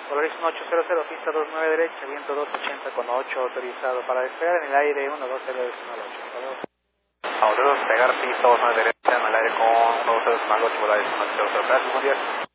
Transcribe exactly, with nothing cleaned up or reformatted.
Horizon ocho cero cero, pista dos nueve derecha, viento dos ochenta con ocho autorizado para despegar en el aire uno dos cero decimal ocho. Vamos a despegar pista dos nueve derecha en el aire con uno dos cero decimal ocho, volar decimal cero cero. Gracias, buen día.